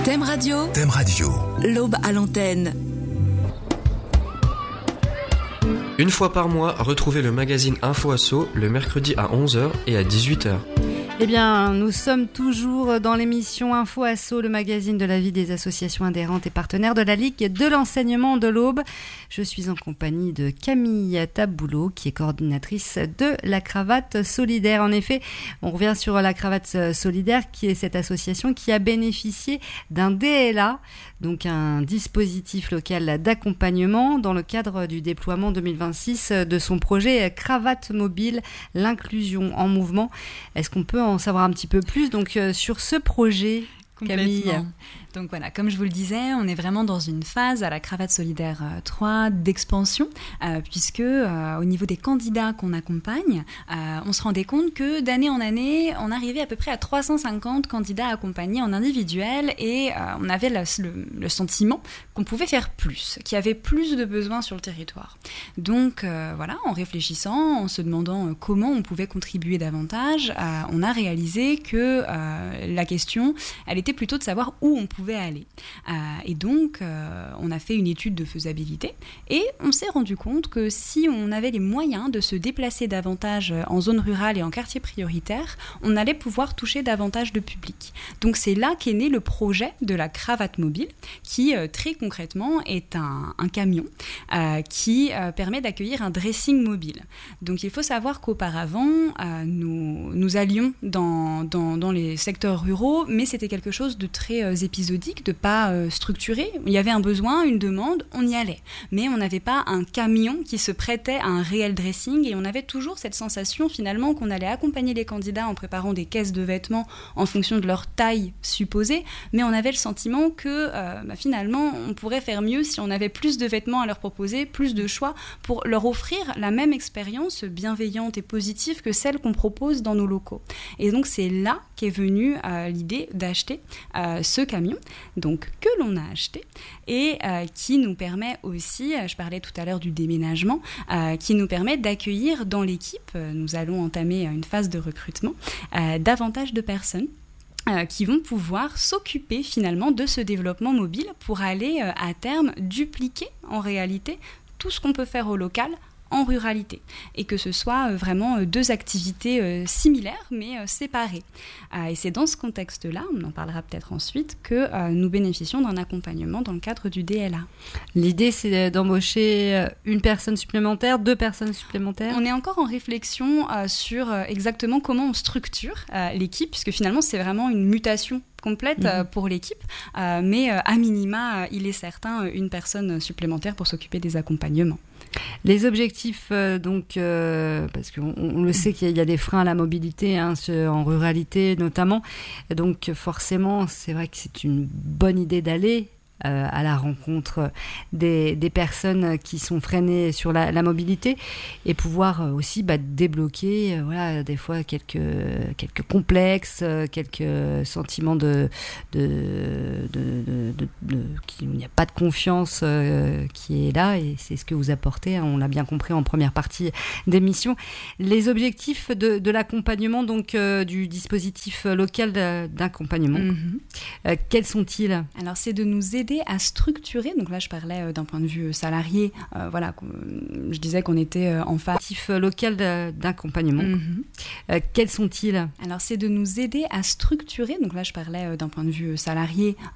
Thème Radio. Thème Radio. L'Aube à l'antenne. Une fois par mois, retrouvez le magazine Info Asso le mercredi à 11h et à 18h. Eh bien, nous sommes toujours dans l'émission Info Asso, le magazine de la vie des associations adhérentes et partenaires de la Ligue de l'enseignement de l'Aube. Je suis en compagnie de Camille Taboulot, qui est coordinatrice de la Cravate Solidaire. En effet, on revient sur la Cravate Solidaire, qui est cette association qui a bénéficié d'un DLA, donc un dispositif local d'accompagnement, dans le cadre du déploiement 2026 de son projet Cravate Mobile, l'inclusion en mouvement. Est-ce qu'on peut en savoir un petit peu plus sur ce projet, Camille? Donc voilà, comme je vous le disais, on est vraiment dans une phase à la Cravate Solidaire 3 d'expansion, puisque au niveau des candidats qu'on accompagne, on se rendait compte que d'année en année, on arrivait à peu près à 350 candidats accompagnés en individuel, et on avait le sentiment qu'on pouvait faire plus, qu'il y avait plus de besoins sur le territoire. Donc voilà, en réfléchissant, en se demandant comment on pouvait contribuer davantage, on a réalisé que la question, elle était plutôt de savoir où on pouvait aller. Et donc, on a fait une étude de faisabilité et on s'est rendu compte que si on avait les moyens de se déplacer davantage en zone rurale et en quartier prioritaire, on allait pouvoir toucher davantage de public. Donc, c'est là qu'est né le projet de la Cravate Mobile, qui, très concrètement, est un camion qui permet d'accueillir un dressing mobile. Donc, il faut savoir qu'auparavant, nous allions dans les secteurs ruraux, mais c'était quelque chose de très épisodique, de pas structuré. Il y avait un besoin, une demande, on y allait. Mais on n'avait pas un camion qui se prêtait à un réel dressing, et on avait toujours cette sensation finalement qu'on allait accompagner les candidats en préparant des caisses de vêtements en fonction de leur taille supposée, mais on avait le sentiment que finalement on pourrait faire mieux si on avait plus de vêtements à leur proposer, plus de choix pour leur offrir la même expérience bienveillante et positive que celle qu'on propose dans nos locaux. Et donc c'est là qu'est venue l'idée d'acheter ce camion, donc que l'on a acheté, et qui nous permet aussi, je parlais tout à l'heure du déménagement, qui nous permet d'accueillir dans l'équipe, nous allons entamer une phase de recrutement, davantage de personnes qui vont pouvoir s'occuper finalement de ce développement mobile pour aller à terme dupliquer en réalité tout ce qu'on peut faire au local en ruralité, et que ce soit vraiment deux activités similaires mais séparées. Et c'est dans ce contexte-là, on en parlera peut-être ensuite, que nous bénéficions d'un accompagnement dans le cadre du DLA. L'idée, c'est d'embaucher une personne supplémentaire, 2 personnes supplémentaires? On est encore en réflexion sur exactement comment on structure l'équipe, puisque finalement c'est vraiment une mutation complète pour l'équipe, mais à minima, il est certain une personne supplémentaire pour s'occuper des accompagnements. Les objectifs, parce qu'on le sait qu'il y a des freins à la mobilité, en ruralité notamment, donc forcément, c'est vrai que c'est une bonne idée d'aller à la rencontre des personnes qui sont freinées sur la mobilité, et pouvoir aussi débloquer des fois quelques complexes, quelques sentiments qu'il n'y a pas de confiance qui est là, et c'est ce que vous apportez, on l'a bien compris en première partie d'émission. Les objectifs de l'accompagnement, du dispositif local d'accompagnement, quels sont-ils? Alors c'est de nous aider à structurer, donc là je parlais d'un point de vue salarié, je disais qu'on était en phase local d'accompagnement. Quels sont-ils? Alors c'est de nous aider à structurer, donc là je parlais d'un point de vue salarié,